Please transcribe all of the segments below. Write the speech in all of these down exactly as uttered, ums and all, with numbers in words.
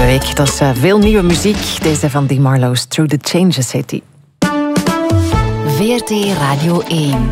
komende week. Dat is uh, veel nieuwe muziek. Deze van Dee Marlowe's Through the Changes heet die. V R T Radio één.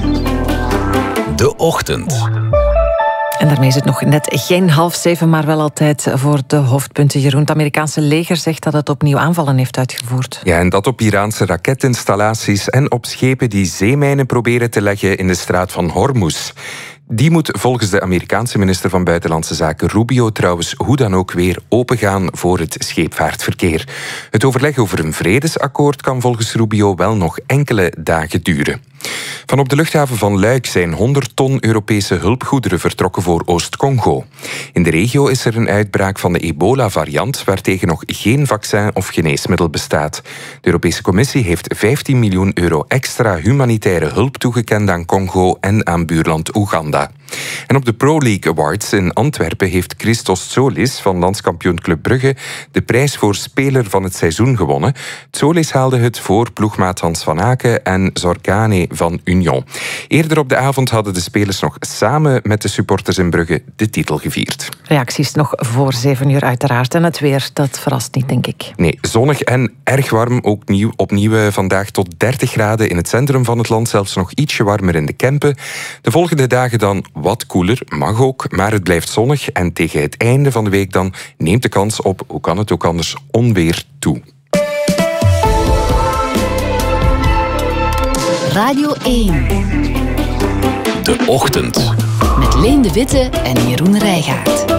De Ochtend. En daarmee is het nog net geen half zeven, maar wel altijd voor de hoofdpunten. Jeroen, het Amerikaanse leger zegt dat het opnieuw aanvallen heeft uitgevoerd. Ja, en dat op Iraanse raketinstallaties en op schepen die zeemijnen proberen te leggen in de straat van Hormuz. Die moet volgens de Amerikaanse minister van Buitenlandse Zaken Rubio trouwens hoe dan ook weer opengaan voor het scheepvaartverkeer. Het overleg over een vredesakkoord kan volgens Rubio wel nog enkele dagen duren. Van op de luchthaven van Luik zijn honderd ton Europese hulpgoederen vertrokken voor Oost-Congo. In de regio is er een uitbraak van de ebola-variant, waartegen nog geen vaccin of geneesmiddel bestaat. De Europese Commissie heeft vijftien miljoen euro extra humanitaire hulp toegekend aan Congo en aan buurland Oeganda. En op de Pro League Awards in Antwerpen heeft Christos Tsolis van landskampioen Club Brugge de prijs voor speler van het seizoen gewonnen. Tsolis haalde het voor ploegmaat Hans van Aken en Zorgane van Union. Eerder op de avond hadden de spelers nog samen met de supporters in Brugge de titel gevierd. Reacties nog voor zeven uur uiteraard. En het weer, dat verrast niet, denk ik. Nee, zonnig en erg warm. Ook nieuw, opnieuw vandaag tot dertig graden in het centrum van het land. Zelfs nog ietsje warmer in de Kempen. De volgende dagen dan wat koeler, mag ook, maar het blijft zonnig. En tegen het einde van de week dan neemt de kans op, hoe kan het ook anders, onweer toe. Radio één. De Ochtend. Met Leen de Witte en Jeroen Rijgaard.